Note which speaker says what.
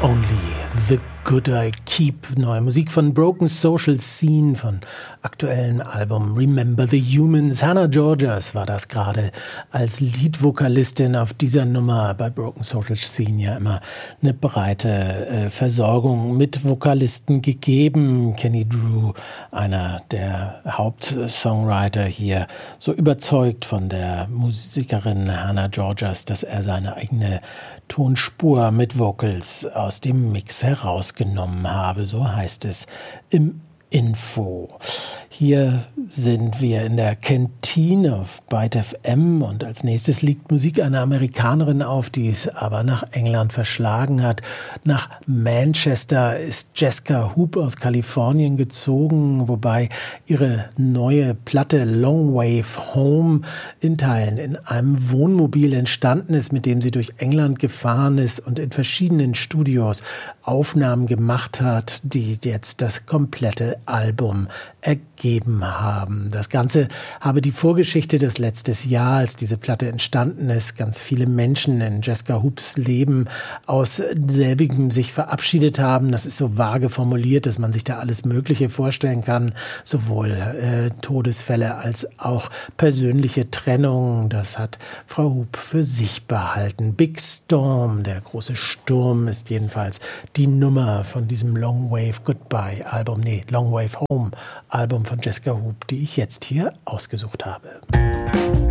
Speaker 1: Only the Good I Keep. Neue Musik von Broken Social Scene, von aktuellen Album Remember the Humans. Hannah Georgas war das gerade als Leadvokalistin auf dieser Nummer. Bei Broken Social Scene ja immer eine breite Versorgung mit Vokalisten gegeben. Kenny Drew, einer der Hauptsongwriter hier, so überzeugt von der Musikerin Hannah Georgas, dass er seine eigene Tonspur mit Vocals aus dem Mix herausgenommen habe, so heißt es im Info. Hier sind wir in der Kantine auf Byte FM und als nächstes liegt Musik einer Amerikanerin auf, die es aber nach England verschlagen hat. Nach Manchester ist Jessica Hoop aus Kalifornien gezogen, wobei ihre neue Platte Long Wave Home in Teilen in einem Wohnmobil entstanden ist, mit dem sie durch England gefahren ist und in verschiedenen Studios Aufnahmen gemacht hat, die jetzt das komplette Album ergeben haben. Das Ganze habe die Vorgeschichte des letztes Jahr, als diese Platte entstanden ist, ganz viele Menschen in Jessica Hoops Leben aus selbigem sich verabschiedet haben. Das ist so vage formuliert, dass man sich da alles Mögliche vorstellen kann, sowohl Todesfälle als auch persönliche Trennungen. Das hat Frau Hoop für sich behalten. Big Storm, der große Sturm, ist jedenfalls die Nummer von diesem Long Wave Goodbye Album, Long Wave Home Album von Jessica Hoop, die ich jetzt hier ausgesucht habe.